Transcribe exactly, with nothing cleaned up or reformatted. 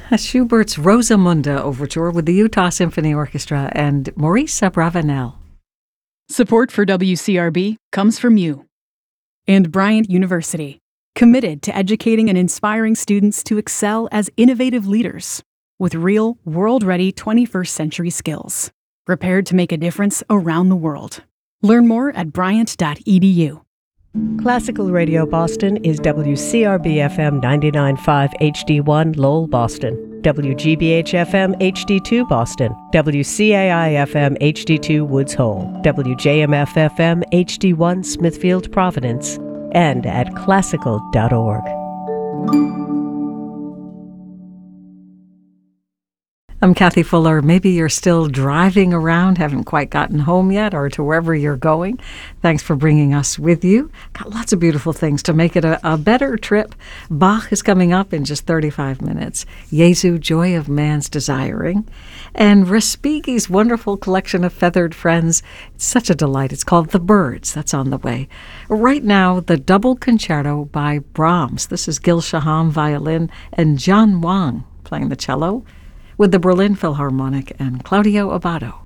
Schubert's Rosamunde Overture with the Utah Symphony Orchestra and Maurice Abravanel. Support for W C R B comes from you. And Bryant University, committed to educating and inspiring students to excel as innovative leaders with real, world-ready twenty-first century skills, prepared to make a difference around the world. Learn more at bryant dot e d u. Classical Radio Boston is W C R B F M ninety-nine point five H D one Lowell, Boston, W G B H F M H D two Boston, W C A I F M H D two Woods Hole, W J M F F M H D one Smithfield, Providence, and at classical dot org. I'm Kathy Fuller. Maybe you're still driving around, haven't quite gotten home yet, or to wherever you're going. Thanks for bringing us with you. Got lots of beautiful things to make it a, a better trip. Bach is coming up in just thirty-five minutes. Jesu, Joy of Man's Desiring. And Respighi's wonderful collection of feathered friends. It's such a delight. It's called The Birds. That's on the way. Right now, the double concerto by Brahms. This is Gil Shaham violin and John Wang playing the cello, with the Berlin Philharmonic and Claudio Abbado.